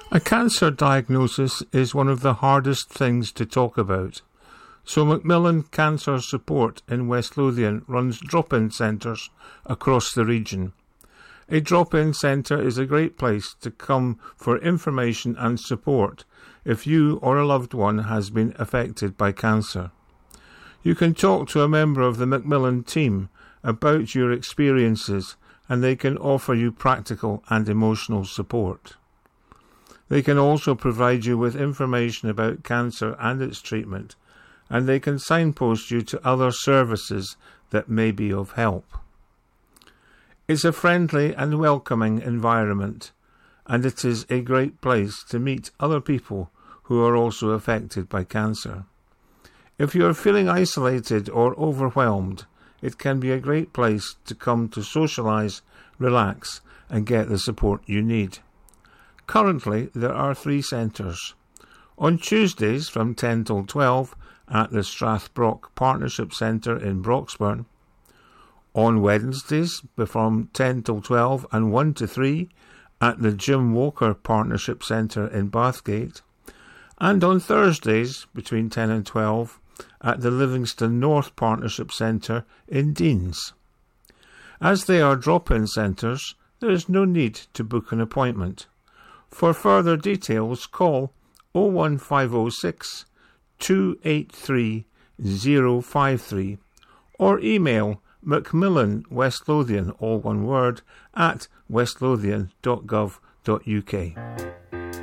A cancer diagnosis is one of the hardest things to talk about. So Macmillan Cancer Support in West Lothian runs drop-in centres across the region. A drop-in centre is a great place to come for information and support if you or a loved one has been affected by cancer. You can talk to a member of the Macmillan team about your experiences, and they can offer you practical and emotional support. They can also provide you with information about cancer and its treatment, and they can signpost you to other services that may be of help. It's a friendly and welcoming environment, and it is a great place to meet other people who are also affected by cancer. If you are feeling isolated or overwhelmed, it can be a great place to come to socialise, relax, and get the support you need. Currently, there are 3 centres. On Tuesdays from 10 till 12 at the Strathbrock Partnership Centre in Broxburn. On Wednesdays from 10 till 12 and 1 to 3 at the Jim Walker Partnership Centre in Bathgate. And on Thursdays between 10 and 12 at the Livingston North Partnership Centre in Deans. As they are drop-in centres, there is no need to book an appointment. For further details, call 01506 283 053 or email Macmillan West Lothian, all one word, at westlothian.gov.uk.